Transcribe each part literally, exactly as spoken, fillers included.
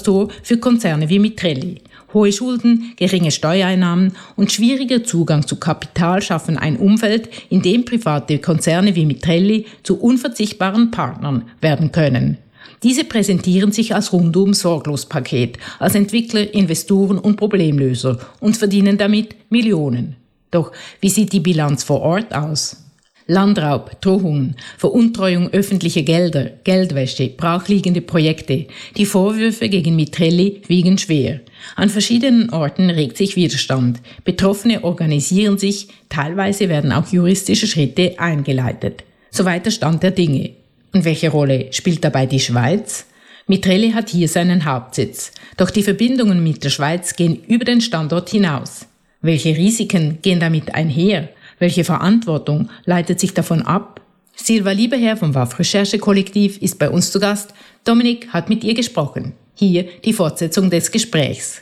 Einfallstor für Konzerne wie Mitrelli. Hohe Schulden, geringe Steuereinnahmen und schwieriger Zugang zu Kapital schaffen ein Umfeld, in dem private Konzerne wie Mitrelli zu unverzichtbaren Partnern werden können. Diese präsentieren sich als Rundum-Sorglos-Paket, als Entwickler, Investoren und Problemlöser und verdienen damit Millionen. Doch wie sieht die Bilanz vor Ort aus? Landraub, Drohungen, Veruntreuung öffentlicher Gelder, Geldwäsche, brachliegende Projekte. Die Vorwürfe gegen Mitrelli wiegen schwer. An verschiedenen Orten regt sich Widerstand. Betroffene organisieren sich, teilweise werden auch juristische Schritte eingeleitet. Soweit der Stand der Dinge. Und welche Rolle spielt dabei die Schweiz? Mitrelli hat hier seinen Hauptsitz. Doch die Verbindungen mit der Schweiz gehen über den Standort hinaus. Welche Risiken gehen damit einher? Welche Verantwortung leitet sich davon ab? Silva Lieberherr vom W A F-Recherche-Kollektiv ist bei uns zu Gast. Dominik hat mit ihr gesprochen. Hier die Fortsetzung des Gesprächs.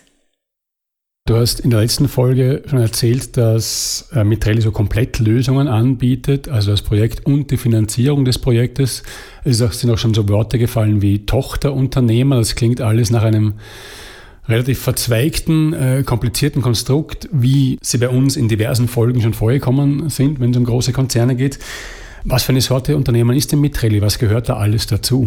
Du hast in der letzten Folge schon erzählt, dass äh, Mitrelli so komplett Lösungen anbietet, also das Projekt und die Finanzierung des Projektes. Es sind auch schon so Worte gefallen wie Tochterunternehmer. Das klingt alles nach einem relativ verzweigten, äh, komplizierten Konstrukt, wie sie bei uns in diversen Folgen schon vorgekommen sind, wenn es um große Konzerne geht. Was für eine Sorte Unternehmen ist denn Mitrelli? Was gehört da alles dazu?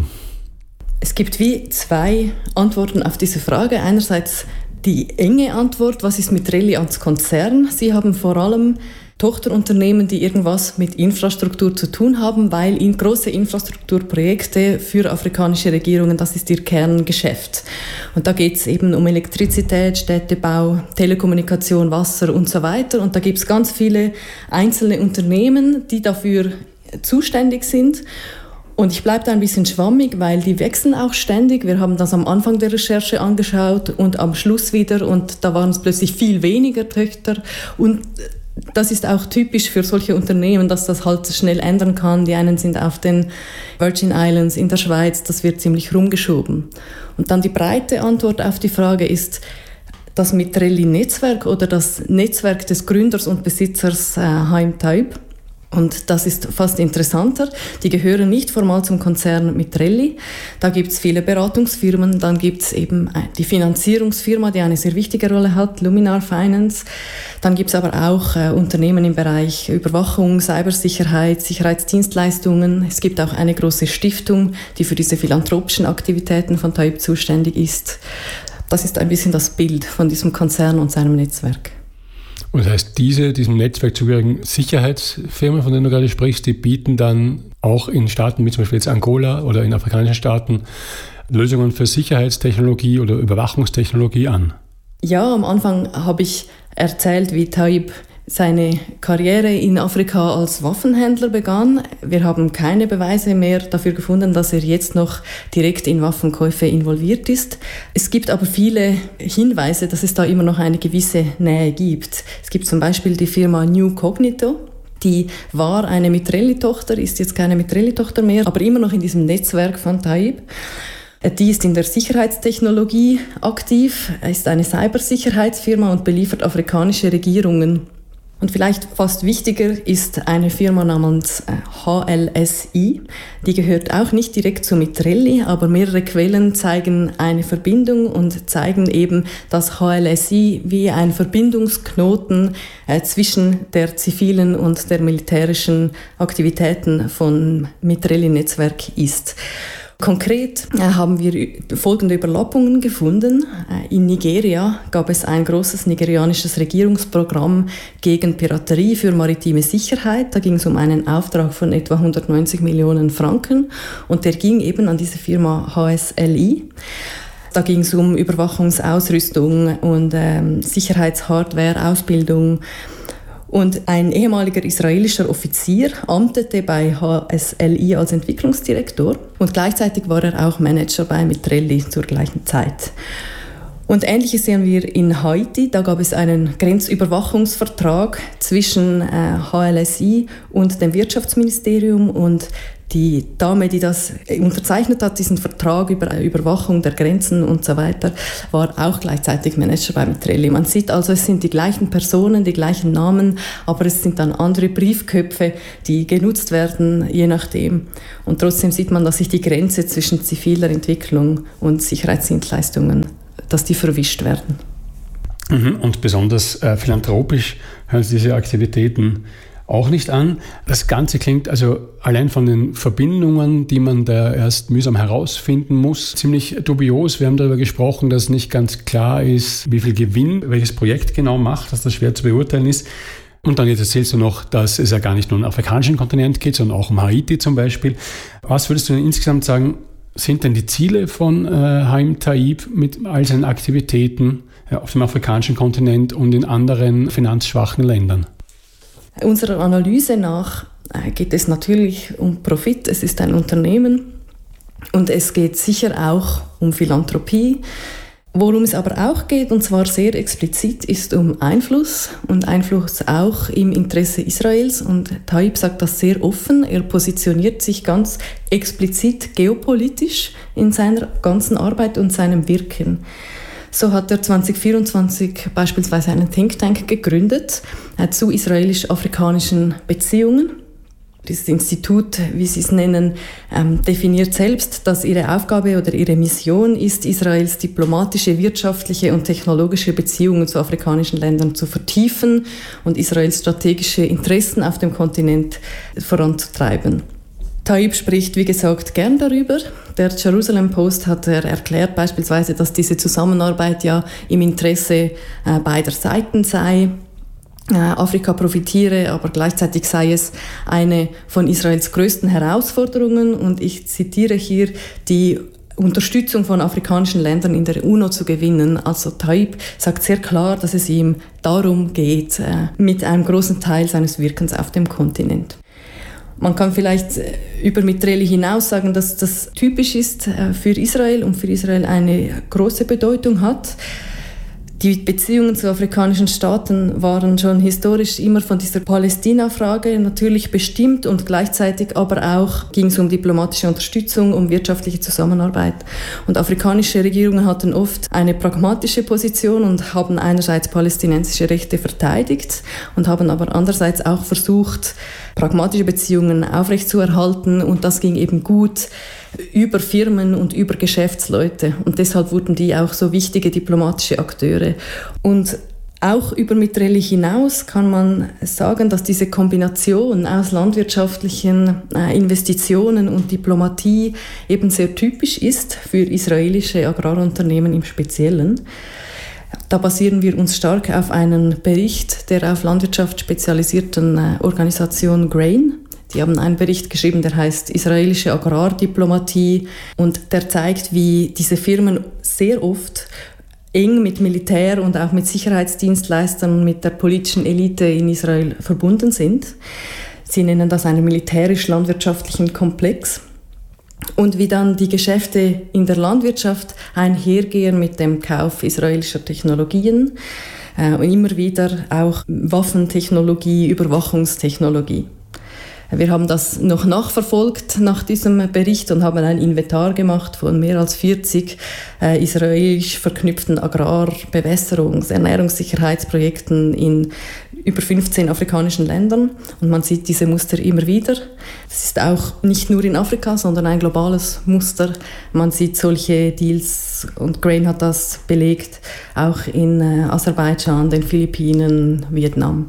Es gibt wie zwei Antworten auf diese Frage. Einerseits die enge Antwort, was ist Mitrelli als Konzern? Sie haben vor allem Tochterunternehmen, die irgendwas mit Infrastruktur zu tun haben, weil in große Infrastrukturprojekte für afrikanische Regierungen, das ist ihr Kerngeschäft. Und da geht es eben um Elektrizität, Städtebau, Telekommunikation, Wasser und so weiter. Und da gibt es ganz viele einzelne Unternehmen, die dafür zuständig sind. Und ich bleibe da ein bisschen schwammig, weil die wechseln auch ständig. Wir haben das am Anfang der Recherche angeschaut und am Schluss wieder. Und da waren es plötzlich viel weniger Töchter. Und das ist auch typisch für solche Unternehmen, dass das halt schnell ändern kann. Die einen sind auf den Virgin Islands in der Schweiz, das wird ziemlich rumgeschoben. Und dann die breite Antwort auf die Frage ist, das Mitrelli-Netzwerk oder das Netzwerk des Gründers und Besitzers äh, Haim Taib. Und das ist fast interessanter. Die gehören nicht formal zum Konzern Mitrelli. Da gibt es viele Beratungsfirmen. Dann gibt es eben die Finanzierungsfirma, die eine sehr wichtige Rolle hat, Luminar Finance. Dann gibt es aber auch äh, Unternehmen im Bereich Überwachung, Cybersicherheit, Sicherheitsdienstleistungen. Es gibt auch eine große Stiftung, die für diese philanthropischen Aktivitäten von Taib zuständig ist. Das ist ein bisschen das Bild von diesem Konzern und seinem Netzwerk. Und das heißt, diese, diesem Netzwerk zugehörigen Sicherheitsfirmen, von denen du gerade sprichst, die bieten dann auch in Staaten wie zum Beispiel jetzt Angola oder in afrikanischen Staaten Lösungen für Sicherheitstechnologie oder Überwachungstechnologie an? Ja, am Anfang habe ich erzählt, wie Taib seine Karriere in Afrika als Waffenhändler begann. Wir haben keine Beweise mehr dafür gefunden, dass er jetzt noch direkt in Waffenkäufe involviert ist. Es gibt aber viele Hinweise, dass es da immer noch eine gewisse Nähe gibt. Es gibt zum Beispiel die Firma New Cognito. Die war eine Mitrelli-Tochter, ist jetzt keine Mitrelli-Tochter mehr, aber immer noch in diesem Netzwerk von Taib. Die ist in der Sicherheitstechnologie aktiv, ist eine Cybersicherheitsfirma und beliefert afrikanische Regierungen. Und vielleicht fast wichtiger ist eine Firma namens H L S I. Die gehört auch nicht direkt zu Mitrelli, aber mehrere Quellen zeigen eine Verbindung und zeigen eben, dass H L S I wie ein Verbindungsknoten äh, zwischen der zivilen und der militärischen Aktivitäten von Mitrelli-Netzwerk ist. Konkret äh, haben wir folgende Überlappungen gefunden. Äh, in Nigeria gab es ein großes nigerianisches Regierungsprogramm gegen Piraterie für maritime Sicherheit. Da ging es um einen Auftrag von etwa hundertneunzig Millionen Franken und der ging eben an diese Firma H S L I. Da ging es um Überwachungsausrüstung und ähm, Sicherheitshardware, Ausbildung. Und ein ehemaliger israelischer Offizier amtete bei H S L I als Entwicklungsdirektor und gleichzeitig war er auch Manager bei Mitrelli zur gleichen Zeit. Und Ähnliches sehen wir in Haiti. Da gab es einen Grenzüberwachungsvertrag zwischen äh, H L S I und dem Wirtschaftsministerium und Die Dame, die das unterzeichnet hat, diesen Vertrag über Überwachung der Grenzen und so weiter, war auch gleichzeitig Manager bei Mitrelli. Man sieht also, es sind die gleichen Personen, die gleichen Namen, aber es sind dann andere Briefköpfe, die genutzt werden, je nachdem. Und trotzdem sieht man, dass sich die Grenze zwischen ziviler Entwicklung und Sicherheitsdienstleistungen, dass die verwischt werden. Und besonders äh, philanthropisch hören Sie diese Aktivitäten auch nicht an. Das Ganze klingt also allein von den Verbindungen, die man da erst mühsam herausfinden muss, ziemlich dubios. Wir haben darüber gesprochen, dass nicht ganz klar ist, wie viel Gewinn welches Projekt genau macht, dass das schwer zu beurteilen ist. Und dann jetzt erzählst du noch, dass es ja gar nicht nur um den afrikanischen Kontinent geht, sondern auch um Haiti zum Beispiel. Was würdest du denn insgesamt sagen, sind denn die Ziele von äh, Haim Taib mit all seinen Aktivitäten ja, auf dem afrikanischen Kontinent und in anderen finanzschwachen Ländern? Unserer Analyse nach geht es natürlich um Profit, es ist ein Unternehmen und es geht sicher auch um Philanthropie. Worum es aber auch geht, und zwar sehr explizit, ist um Einfluss und Einfluss auch im Interesse Israels. Und Taib sagt das sehr offen, er positioniert sich ganz explizit geopolitisch in seiner ganzen Arbeit und seinem Wirken. So hat er zwanzig vierundzwanzig beispielsweise einen Think Tank gegründet äh, zu israelisch-afrikanischen Beziehungen. Dieses Institut, wie Sie es nennen, ähm, definiert selbst, dass ihre Aufgabe oder ihre Mission ist, Israels diplomatische, wirtschaftliche und technologische Beziehungen zu afrikanischen Ländern zu vertiefen und Israels strategische Interessen auf dem Kontinent voranzutreiben. Taib spricht, wie gesagt, gern darüber. Der Jerusalem Post hat er erklärt beispielsweise, dass diese Zusammenarbeit ja im Interesse äh, beider Seiten sei. Äh, Afrika profitiere, aber gleichzeitig sei es eine von Israels größten Herausforderungen. Und ich zitiere hier die Unterstützung von afrikanischen Ländern in der UNO zu gewinnen. Also Taib sagt sehr klar, dass es ihm darum geht, äh, mit einem großen Teil seines Wirkens auf dem Kontinent. Man kann vielleicht über Mitrelli hinaus sagen, dass das typisch ist für Israel und für Israel eine große Bedeutung hat. Die Beziehungen zu afrikanischen Staaten waren schon historisch immer von dieser Palästina-Frage natürlich bestimmt und gleichzeitig aber auch ging es um diplomatische Unterstützung, um wirtschaftliche Zusammenarbeit. Und afrikanische Regierungen hatten oft eine pragmatische Position und haben einerseits palästinensische Rechte verteidigt und haben aber andererseits auch versucht, pragmatische Beziehungen aufrechtzuerhalten und das ging eben gut über Firmen und über Geschäftsleute und deshalb wurden die auch so wichtige diplomatische Akteure. Und auch über Mitrelli hinaus kann man sagen, dass diese Kombination aus landwirtschaftlichen äh, Investitionen und Diplomatie eben sehr typisch ist für israelische Agrarunternehmen im Speziellen. Da basieren wir uns stark auf einen Bericht der auf Landwirtschaft spezialisierten äh, Organisation Grain. Die haben einen Bericht geschrieben, der heißt Israelische Agrardiplomatie und der zeigt, wie diese Firmen sehr oft eng mit Militär und auch mit Sicherheitsdienstleistern und mit der politischen Elite in Israel verbunden sind. Sie nennen das einen militärisch-landwirtschaftlichen Komplex. Und wie dann die Geschäfte in der Landwirtschaft einhergehen mit dem Kauf israelischer Technologien, äh, und immer wieder auch Waffentechnologie, Überwachungstechnologie. Wir haben das noch nachverfolgt nach diesem Bericht und haben ein Inventar gemacht von mehr als vierzig äh, israelisch verknüpften Agrar-, Bewässerungs-, Ernährungssicherheitsprojekten in über fünfzehn afrikanischen Ländern. Und man sieht diese Muster immer wieder. Das ist auch nicht nur in Afrika, sondern ein globales Muster. Man sieht solche Deals, und Grain hat das belegt, auch in äh, Aserbaidschan, den Philippinen, Vietnam.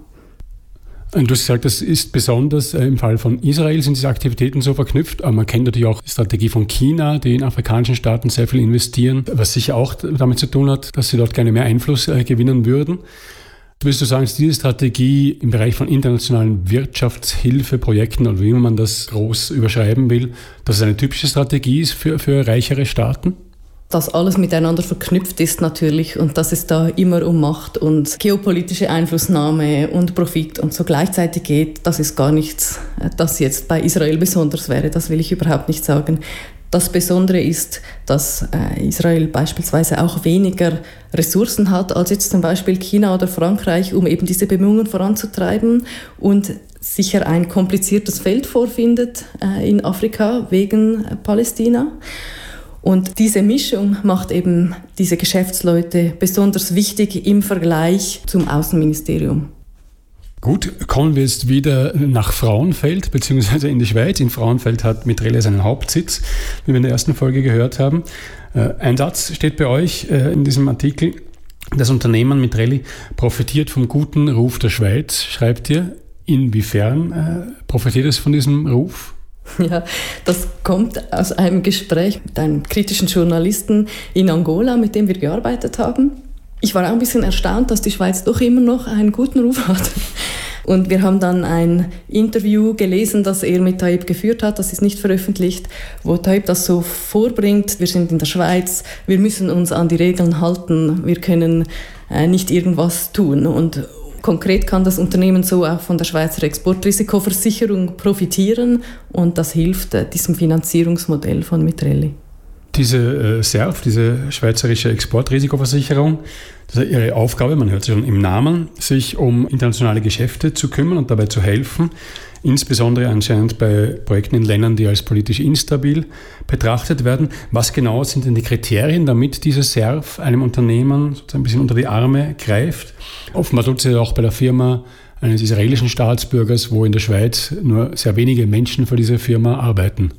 Du hast gesagt, das ist besonders äh, im Fall von Israel sind diese Aktivitäten so verknüpft, aber man kennt natürlich auch die Strategie von China, die in afrikanischen Staaten sehr viel investieren, was sicher auch damit zu tun hat, dass sie dort gerne mehr Einfluss äh, gewinnen würden. Würdest du sagen, dass diese Strategie im Bereich von internationalen Wirtschaftshilfeprojekten oder wie man das groß überschreiben will, dass es eine typische Strategie ist für, für reichere Staaten? Dass alles miteinander verknüpft ist natürlich und dass es da immer um Macht und geopolitische Einflussnahme und Profit und so gleichzeitig geht, das ist gar nichts, das jetzt bei Israel besonders wäre, das will ich überhaupt nicht sagen. Das Besondere ist, dass äh, Israel beispielsweise auch weniger Ressourcen hat als jetzt zum Beispiel China oder Frankreich, um eben diese Bemühungen voranzutreiben und sicher ein kompliziertes Feld vorfindet äh, in Afrika wegen Palästina. Und diese Mischung macht eben diese Geschäftsleute besonders wichtig im Vergleich zum Außenministerium. Gut, kommen wir jetzt wieder nach Frauenfeld, beziehungsweise in die Schweiz. In Frauenfeld hat Mitrelli seinen Hauptsitz, wie wir in der ersten Folge gehört haben. Ein Satz steht bei euch in diesem Artikel: Das Unternehmen Mitrelli profitiert vom guten Ruf der Schweiz, schreibt ihr. Inwiefern profitiert es von diesem Ruf? Ja, das kommt aus einem Gespräch mit einem kritischen Journalisten in Angola, mit dem wir gearbeitet haben. Ich war auch ein bisschen erstaunt, dass die Schweiz doch immer noch einen guten Ruf hat. Und wir haben dann ein Interview gelesen, das er mit Tayyip geführt hat, das ist nicht veröffentlicht, wo Tayyip das so vorbringt: Wir sind in der Schweiz, wir müssen uns an die Regeln halten, wir können äh, nicht irgendwas tun. Und konkret kann das Unternehmen so auch von der Schweizer Exportrisikoversicherung profitieren, und das hilft äh, diesem Finanzierungsmodell von Mitrelli. Diese äh, S E R F, diese Schweizerische Exportrisikoversicherung, das ist ihre Aufgabe, man hört es schon im Namen, sich um internationale Geschäfte zu kümmern und dabei zu helfen, insbesondere anscheinend bei Projekten in Ländern, die als politisch instabil betrachtet werden. Was genau sind denn die Kriterien, damit diese S E R F einem Unternehmen sozusagen ein bisschen unter die Arme greift? Offenbar tut sie auch bei der Firma eines israelischen Staatsbürgers, wo in der Schweiz nur sehr wenige Menschen für diese Firma arbeiten.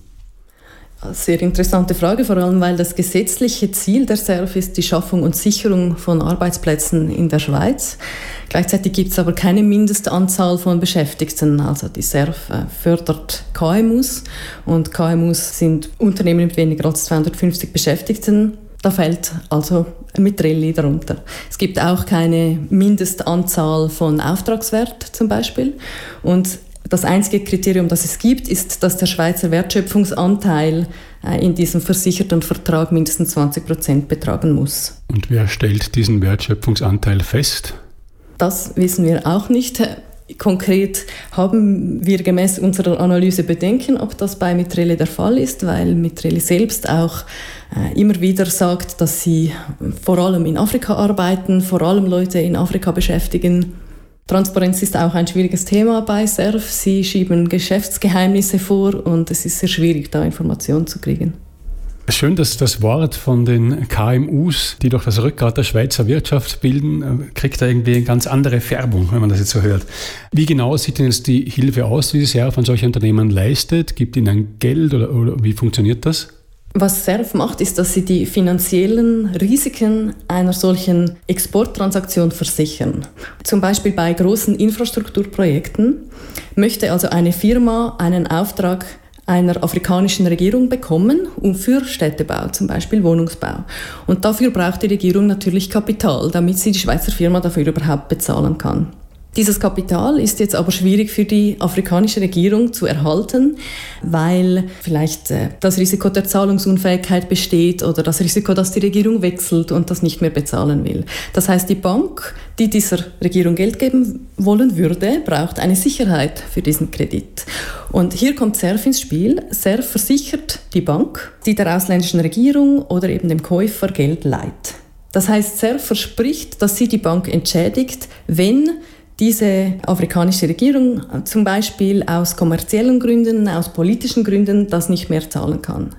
Sehr interessante Frage, vor allem weil das gesetzliche Ziel der S E R F ist die Schaffung und Sicherung von Arbeitsplätzen in der Schweiz. Gleichzeitig gibt es aber keine Mindestanzahl von Beschäftigten. Also die S E R F fördert K M Us, und K M Us sind Unternehmen mit weniger als zweihundertfünfzig Beschäftigten. Da fällt also Mitrelli darunter. Es gibt auch keine Mindestanzahl von Auftragswert zum Beispiel. Und das einzige Kriterium, das es gibt, ist, dass der Schweizer Wertschöpfungsanteil in diesem versicherten Vertrag mindestens zwanzig Prozent betragen muss. Und wer stellt diesen Wertschöpfungsanteil fest? Das wissen wir auch nicht. Konkret haben wir gemäß unserer Analyse Bedenken, ob das bei Mitrelli der Fall ist, weil Mitrelli selbst auch äh, immer wieder sagt, dass sie vor allem in Afrika arbeiten, vor allem Leute in Afrika beschäftigen. Transparenz ist auch ein schwieriges Thema bei S E R F. Sie schieben Geschäftsgeheimnisse vor, und es ist sehr schwierig, da Informationen zu kriegen. Schön, dass das Wort von den K M Us, die doch das Rückgrat der Schweizer Wirtschaft bilden, kriegt da irgendwie eine ganz andere Färbung, wenn man das jetzt so hört. Wie genau sieht denn jetzt die Hilfe aus, die die S E R F an solche Unternehmen leistet? Gibt ihnen Geld oder, oder wie funktioniert das? Was S E R F macht, ist, dass sie die finanziellen Risiken einer solchen Exporttransaktion versichern. Zum Beispiel bei großen Infrastrukturprojekten möchte also eine Firma einen Auftrag einer afrikanischen Regierung bekommen, um für Städtebau, zum Beispiel Wohnungsbau. Und dafür braucht die Regierung natürlich Kapital, damit sie die Schweizer Firma dafür überhaupt bezahlen kann. Dieses Kapital ist jetzt aber schwierig für die afrikanische Regierung zu erhalten, weil vielleicht äh, das Risiko der Zahlungsunfähigkeit besteht oder das Risiko, dass die Regierung wechselt und das nicht mehr bezahlen will. Das heißt, die Bank, die dieser Regierung Geld geben wollen würde, braucht eine Sicherheit für diesen Kredit. Und hier kommt S E R F ins Spiel. S E R F versichert die Bank, die der ausländischen Regierung oder eben dem Käufer Geld leiht. Das heißt, S E R F verspricht, dass sie die Bank entschädigt, wenn diese afrikanische Regierung zum Beispiel aus kommerziellen Gründen, aus politischen Gründen das nicht mehr zahlen kann.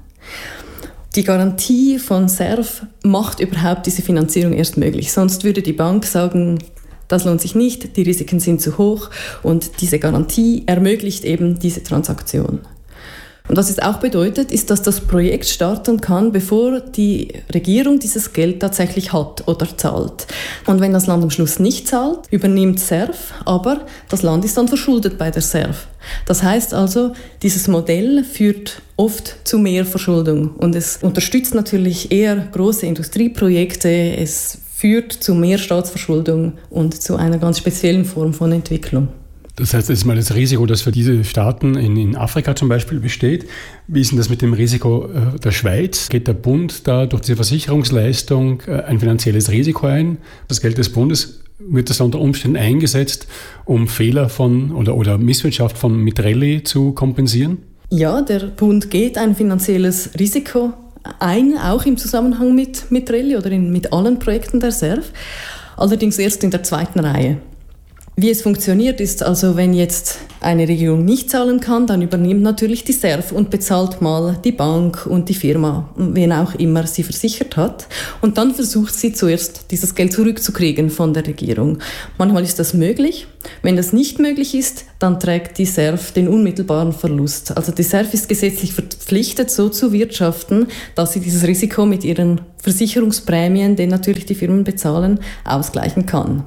Die Garantie von S E R F macht überhaupt diese Finanzierung erst möglich. Sonst würde die Bank sagen, das lohnt sich nicht, die Risiken sind zu hoch, und diese Garantie ermöglicht eben diese Transaktion. Und was es auch bedeutet, ist, dass das Projekt starten kann, bevor die Regierung dieses Geld tatsächlich hat oder zahlt. Und wenn das Land am Schluss nicht zahlt, übernimmt S E R F, aber das Land ist dann verschuldet bei der S E R F. Das heißt also, dieses Modell führt oft zu mehr Verschuldung, und es unterstützt natürlich eher große Industrieprojekte, es führt zu mehr Staatsverschuldung und zu einer ganz speziellen Form von Entwicklung. Das heißt, das ist mal das Risiko, das für diese Staaten in, in Afrika zum Beispiel besteht. Wie ist denn das mit dem Risiko äh, der Schweiz? Geht der Bund da durch diese Versicherungsleistung äh, ein finanzielles Risiko ein? Das Geld des Bundes, wird das unter Umständen eingesetzt, um Fehler von oder, oder Misswirtschaft von Mitrelli zu kompensieren? Ja, der Bund geht ein finanzielles Risiko ein, auch im Zusammenhang mit Mitrelli oder in, mit allen Projekten der S E R F, allerdings erst in der zweiten Reihe. Wie es funktioniert ist, also wenn jetzt eine Regierung nicht zahlen kann, dann übernimmt natürlich die S E R F und bezahlt mal die Bank und die Firma, wen auch immer sie versichert hat. Und dann versucht sie zuerst, dieses Geld zurückzukriegen von der Regierung. Manchmal ist das möglich. Wenn das nicht möglich ist, dann trägt die S E R F den unmittelbaren Verlust. Also die S E R F ist gesetzlich verpflichtet, so zu wirtschaften, dass sie dieses Risiko mit ihren Versicherungsprämien, den natürlich die Firmen bezahlen, ausgleichen kann.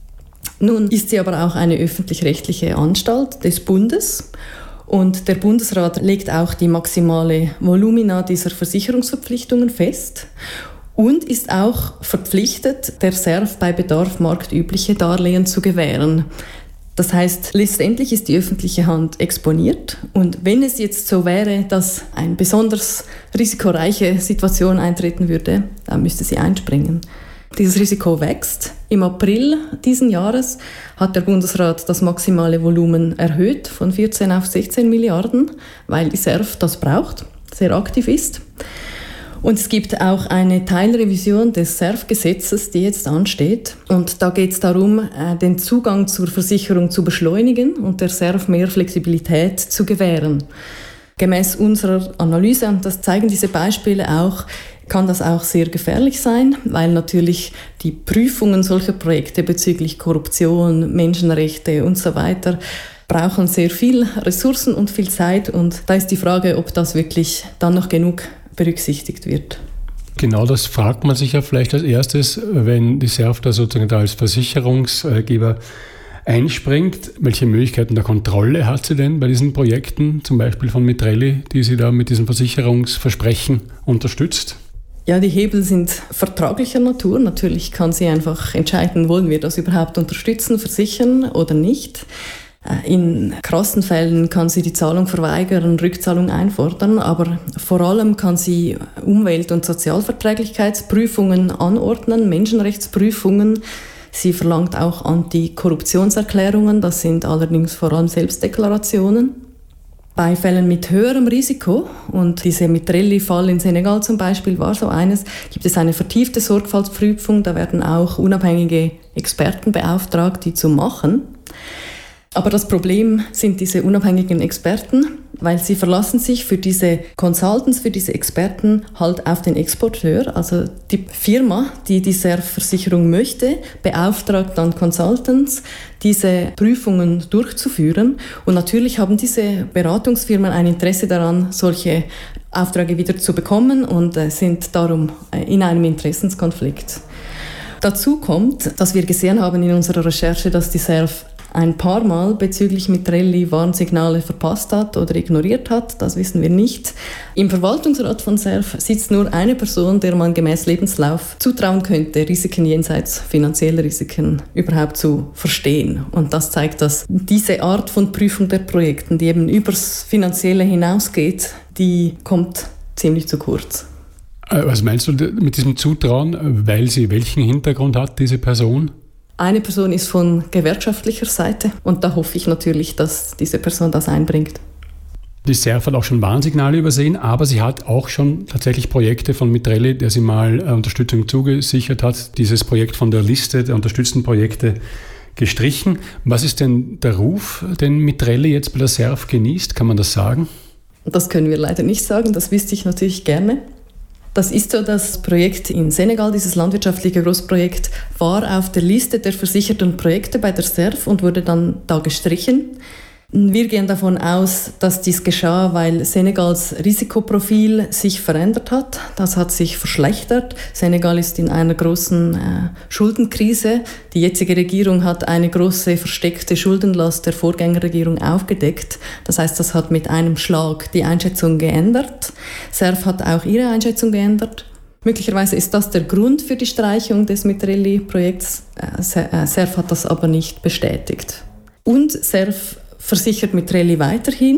Nun ist sie aber auch eine öffentlich-rechtliche Anstalt des Bundes und der Bundesrat legt auch die maximale Volumina dieser Versicherungsverpflichtungen fest und ist auch verpflichtet, der S E R F bei Bedarf marktübliche Darlehen zu gewähren. Das heißt, letztendlich ist die öffentliche Hand exponiert und wenn es jetzt so wäre, dass eine besonders risikoreiche Situation eintreten würde, dann müsste sie einspringen. Dieses Risiko wächst. Im April diesen Jahres hat der Bundesrat das maximale Volumen erhöht von vierzehn auf sechzehn Milliarden, weil die S E R F das braucht, sehr aktiv ist. Und es gibt auch eine Teilrevision des S E R F-Gesetzes, die jetzt ansteht. Und da geht es darum, den Zugang zur Versicherung zu beschleunigen und der S E R F mehr Flexibilität zu gewähren. Gemäß unserer Analyse, und das zeigen diese Beispiele auch, kann das auch sehr gefährlich sein, weil natürlich die Prüfungen solcher Projekte bezüglich Korruption, Menschenrechte und so weiter brauchen sehr viel Ressourcen und viel Zeit. Und da ist die Frage, ob das wirklich dann noch genug berücksichtigt wird. Genau das fragt man sich ja vielleicht als erstes, wenn die S E R F da sozusagen da als Versicherungsgeber einspringt. Welche Möglichkeiten der Kontrolle hat sie denn bei diesen Projekten, zum Beispiel von Mitrelli, die sie da mit diesem Versicherungsversprechen unterstützt? Ja, die Hebel sind vertraglicher Natur. Natürlich kann sie einfach entscheiden, wollen wir das überhaupt unterstützen, versichern oder nicht. In krassen Fällen kann sie die Zahlung verweigern, Rückzahlung einfordern, aber vor allem kann sie Umwelt- und Sozialverträglichkeitsprüfungen anordnen, Menschenrechtsprüfungen. Sie verlangt auch Antikorruptionserklärungen, das sind allerdings vor allem Selbstdeklarationen. Bei Fällen mit höherem Risiko, und dieser Mitrelli-Fall in Senegal zum Beispiel war so eines, gibt es eine vertiefte Sorgfaltsprüfung, da werden auch unabhängige Experten beauftragt, die zu machen. Aber das Problem sind diese unabhängigen Experten, weil sie verlassen sich für diese Consultants, für diese Experten halt auf den Exporteur. Also die Firma, die diese Versicherung möchte, beauftragt dann Consultants, diese Prüfungen durchzuführen. Und natürlich haben diese Beratungsfirmen ein Interesse daran, solche Aufträge wieder zu bekommen und sind darum in einem Interessenskonflikt. Dazu kommt, dass wir gesehen haben in unserer Recherche, dass die S E R F ein paar Mal bezüglich Mitrelli Warnsignale verpasst hat oder ignoriert hat. Das wissen wir nicht. Im Verwaltungsrat von S E R F sitzt nur eine Person, der man gemäß Lebenslauf zutrauen könnte, Risiken jenseits finanzieller Risiken überhaupt zu verstehen. Und das zeigt, dass diese Art von Prüfung der Projekte, die eben übers Finanzielle hinausgeht, die kommt ziemlich zu kurz. Was meinst du mit diesem Zutrauen, weil sie welchen Hintergrund hat, diese Person? Eine Person ist von gewerkschaftlicher Seite und da hoffe ich natürlich, dass diese Person das einbringt. Die S E R F hat auch schon Warnsignale übersehen, aber sie hat auch schon tatsächlich Projekte von Mitrelli, der sie mal Unterstützung zugesichert hat, dieses Projekt von der Liste der unterstützten Projekte gestrichen. Was ist denn der Ruf, den Mitrelli jetzt bei der S E R F genießt? Kann man das sagen? Das können wir leider nicht sagen, das wüsste ich natürlich gerne. Das ist so, das Projekt in Senegal, dieses landwirtschaftliche Großprojekt, war auf der Liste der versicherten Projekte bei der S E R F und wurde dann da gestrichen. Wir gehen davon aus, dass dies geschah, weil Senegals Risikoprofil sich verändert hat. Das hat sich verschlechtert. Senegal ist in einer großen äh, Schuldenkrise. Die jetzige Regierung hat eine große versteckte Schuldenlast der Vorgängerregierung aufgedeckt. Das heißt, das hat mit einem Schlag die Einschätzung geändert. S E R F hat auch ihre Einschätzung geändert. Möglicherweise ist das der Grund für die Streichung des Mitrelli-Projekts. Äh, S E R F hat das aber nicht bestätigt. Und S E R F versichert Mitrelli weiterhin,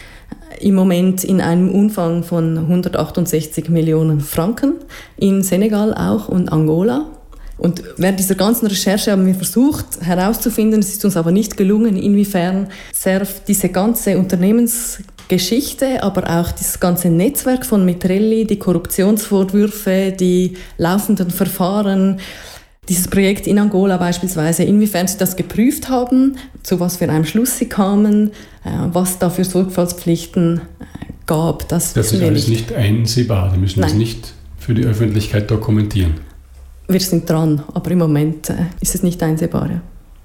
im Moment in einem Umfang von hundertachtundsechzig Millionen Franken, in Senegal auch und Angola. Und während dieser ganzen Recherche haben wir versucht herauszufinden, es ist uns aber nicht gelungen, inwiefern S E R F diese ganze Unternehmensgeschichte, aber auch dieses ganze Netzwerk von Mitrelli, die Korruptionsvorwürfe, die laufenden Verfahren, Dieses Projekt in Angola beispielsweise, inwiefern Sie das geprüft haben, zu was für einem Schluss Sie kamen, was da für Sorgfaltspflichten gab, das, das wissen wir nicht. Das ist alles nicht einsehbar, wir müssen Nein. das nicht für die Öffentlichkeit dokumentieren. Wir sind dran, aber im Moment ist es nicht einsehbar. Ja.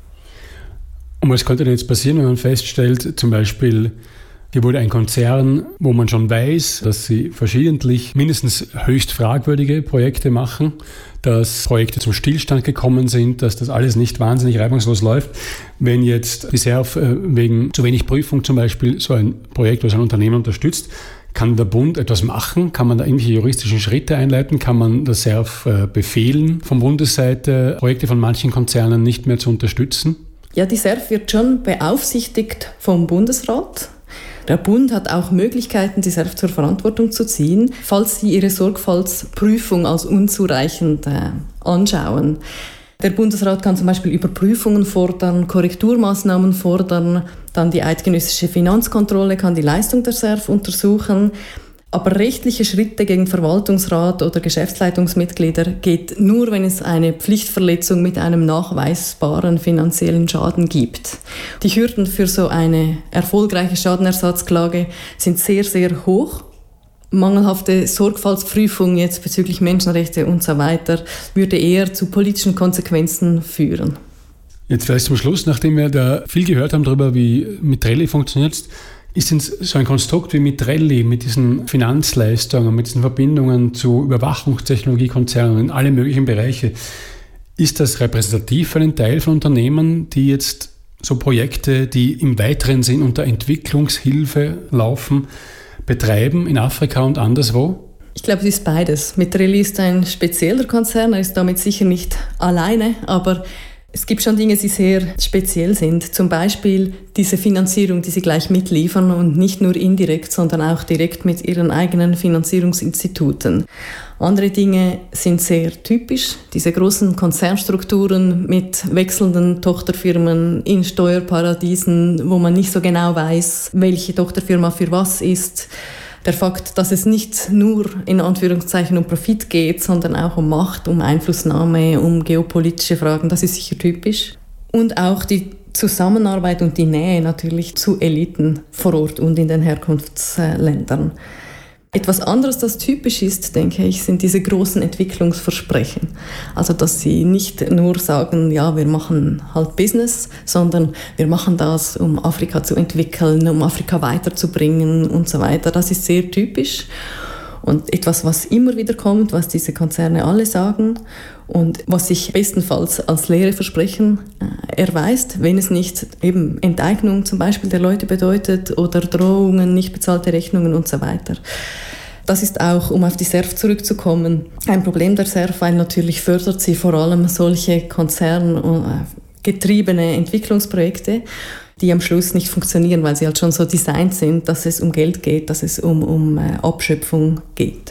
Und was könnte denn jetzt passieren, wenn man feststellt, zum Beispiel, hier wurde ein Konzern, wo man schon weiß, dass sie verschiedentlich mindestens höchst fragwürdige Projekte machen, dass Projekte zum Stillstand gekommen sind, dass das alles nicht wahnsinnig reibungslos läuft. Wenn jetzt die S E R F wegen zu wenig Prüfung zum Beispiel so ein Projekt oder so ein Unternehmen unterstützt, kann der Bund etwas machen? Kann man da irgendwelche juristischen Schritte einleiten? Kann man der S E R F befehlen, von Bundesseite Projekte von manchen Konzernen nicht mehr zu unterstützen? Ja, die S E R F wird schon beaufsichtigt vom Bundesrat. Der Bund hat auch Möglichkeiten, die S E R F zur Verantwortung zu ziehen, falls sie ihre Sorgfaltsprüfung als unzureichend äh, anschauen. Der Bundesrat kann zum Beispiel Überprüfungen fordern, Korrekturmaßnahmen fordern, dann die eidgenössische Finanzkontrolle kann die Leistung der S E R F untersuchen. Aber rechtliche Schritte gegen Verwaltungsrat oder Geschäftsleitungsmitglieder geht nur, wenn es eine Pflichtverletzung mit einem nachweisbaren finanziellen Schaden gibt. Die Hürden für so eine erfolgreiche Schadenersatzklage sind sehr, sehr hoch. Mangelhafte Sorgfaltsprüfung jetzt bezüglich Menschenrechte und so weiter würde eher zu politischen Konsequenzen führen. Jetzt vielleicht zum Schluss, nachdem wir da viel gehört haben darüber, wie Mitrelli funktioniert, ist denn so ein Konstrukt wie Mitrelli mit diesen Finanzleistungen, mit diesen Verbindungen zu Überwachungstechnologiekonzernen in alle möglichen Bereiche, ist das repräsentativ für einen Teil von Unternehmen, die jetzt so Projekte, die im weiteren Sinn unter Entwicklungshilfe laufen, betreiben in Afrika und anderswo? Ich glaube, es ist beides. Mitrelli ist ein spezieller Konzern, er ist damit sicher nicht alleine, aber es gibt schon Dinge, die sehr speziell sind. Zum Beispiel diese Finanzierung, die sie gleich mitliefern und nicht nur indirekt, sondern auch direkt mit ihren eigenen Finanzierungsinstituten. Andere Dinge sind sehr typisch. Diese großen Konzernstrukturen mit wechselnden Tochterfirmen in Steuerparadiesen, wo man nicht so genau weiß, welche Tochterfirma für was ist. Der Fakt, dass es nicht nur in Anführungszeichen um Profit geht, sondern auch um Macht, um Einflussnahme, um geopolitische Fragen, das ist sicher typisch. Und auch die Zusammenarbeit und die Nähe natürlich zu Eliten vor Ort und in den Herkunftsländern. Etwas anderes, das typisch ist, denke ich, sind diese großen Entwicklungsversprechen. Also, dass sie nicht nur sagen, ja, wir machen halt Business, sondern wir machen das, um Afrika zu entwickeln, um Afrika weiterzubringen und so weiter. Das ist sehr typisch und etwas, was immer wieder kommt, was diese Konzerne alle sagen und was sich bestenfalls als leere Versprechen äh, erweist, wenn es nicht eben Enteignung zum Beispiel der Leute bedeutet oder Drohungen, nicht bezahlte Rechnungen und so weiter. Das ist auch, um auf die S E R F zurückzukommen, ein Problem der S E R F, weil natürlich fördert sie vor allem solche konzerngetriebene Entwicklungsprojekte, die am Schluss nicht funktionieren, weil sie halt schon so designt sind, dass es um Geld geht, dass es um, um äh, Abschöpfung geht.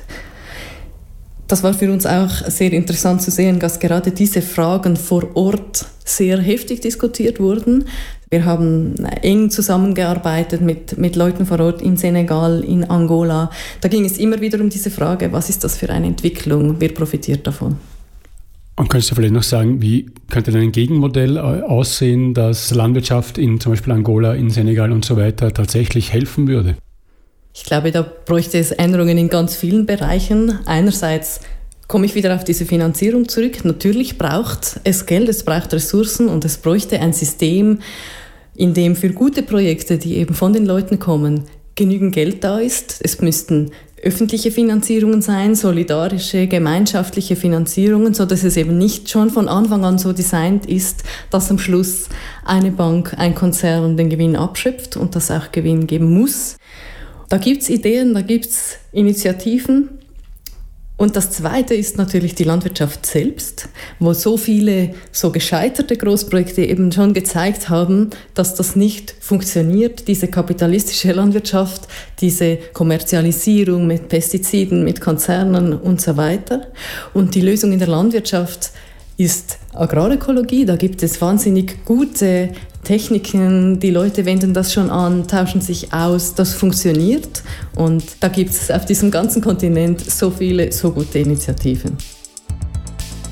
Das war für uns auch sehr interessant zu sehen, dass gerade diese Fragen vor Ort sehr heftig diskutiert wurden. Wir haben eng zusammengearbeitet mit, mit Leuten vor Ort in Senegal, in Angola. Da ging es immer wieder um diese Frage, was ist das für eine Entwicklung, wer profitiert davon? Und könntest du vielleicht noch sagen, wie könnte denn ein Gegenmodell aussehen, das Landwirtschaft in zum Beispiel Angola, in Senegal und so weiter tatsächlich helfen würde? Ich glaube, da bräuchte es Änderungen in ganz vielen Bereichen. Einerseits komme ich wieder auf diese Finanzierung zurück. Natürlich braucht es Geld, es braucht Ressourcen und es bräuchte ein System, in dem für gute Projekte, die eben von den Leuten kommen, genügend Geld da ist. Es müssten öffentliche Finanzierungen sein, solidarische, gemeinschaftliche Finanzierungen, so dass es eben nicht schon von Anfang an so designt ist, dass am Schluss eine Bank, ein Konzern den Gewinn abschöpft und das auch Gewinn geben muss. Da gibt es Ideen, da gibt es Initiativen. Und das Zweite ist natürlich die Landwirtschaft selbst, wo so viele so gescheiterte Großprojekte eben schon gezeigt haben, dass das nicht funktioniert, diese kapitalistische Landwirtschaft, diese Kommerzialisierung mit Pestiziden, mit Konzernen und so weiter. Und die Lösung in der Landwirtschaft ist Agrarökologie. Da gibt es wahnsinnig gute Techniken, die Leute wenden das schon an, tauschen sich aus, das funktioniert und da gibt es auf diesem ganzen Kontinent so viele, so gute Initiativen.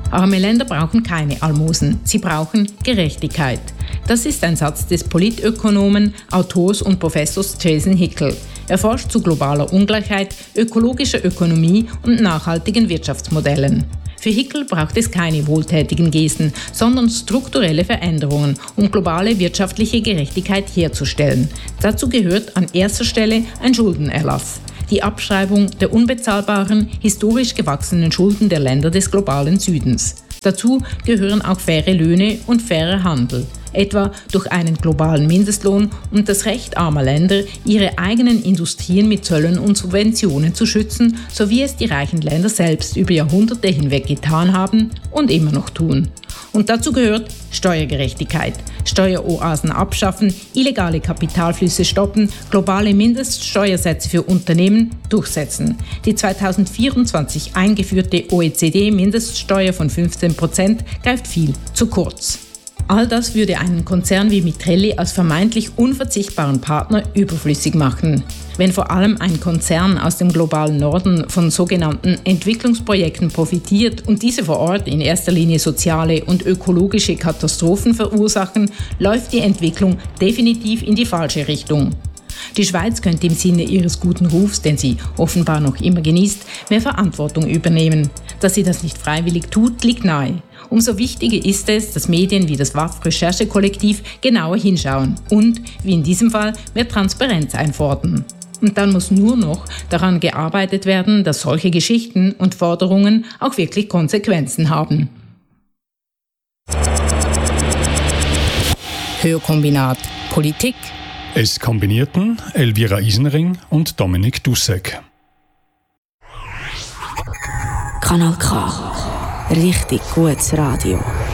Arme Länder brauchen keine Almosen, sie brauchen Gerechtigkeit. Das ist ein Satz des Politökonomen, Autors und Professors Jason Hickel. Er forscht zu globaler Ungleichheit, ökologischer Ökonomie und nachhaltigen Wirtschaftsmodellen. Für Hickel braucht es keine wohltätigen Gesten, sondern strukturelle Veränderungen, um globale wirtschaftliche Gerechtigkeit herzustellen. Dazu gehört an erster Stelle ein Schuldenerlass. Die Abschreibung der unbezahlbaren, historisch gewachsenen Schulden der Länder des globalen Südens. Dazu gehören auch faire Löhne und fairer Handel, etwa durch einen globalen Mindestlohn und das Recht armer Länder, ihre eigenen Industrien mit Zöllen und Subventionen zu schützen, so wie es die reichen Länder selbst über Jahrhunderte hinweg getan haben und immer noch tun. Und dazu gehört Steuergerechtigkeit, Steueroasen abschaffen, illegale Kapitalflüsse stoppen, globale Mindeststeuersätze für Unternehmen durchsetzen. Die zweitausendvierundzwanzig eingeführte O E C D-Mindeststeuer von fünfzehn Prozent greift viel zu kurz. All das würde einen Konzern wie Mitrelli als vermeintlich unverzichtbaren Partner überflüssig machen. Wenn vor allem ein Konzern aus dem globalen Norden von sogenannten Entwicklungsprojekten profitiert und diese vor Ort in erster Linie soziale und ökologische Katastrophen verursachen, läuft die Entwicklung definitiv in die falsche Richtung. Die Schweiz könnte im Sinne ihres guten Rufs, den sie offenbar noch immer genießt, mehr Verantwortung übernehmen. Dass sie das nicht freiwillig tut, liegt nahe. Umso wichtiger ist es, dass Medien wie das W A F-Recherchekollektiv genauer hinschauen und, wie in diesem Fall, mehr Transparenz einfordern. Und dann muss nur noch daran gearbeitet werden, dass solche Geschichten und Forderungen auch wirklich Konsequenzen haben. Hörkombinat Politik. Es kombinierten Elvira Isenring und Dominik Dussek. Kanal K. Richtig gutes Radio.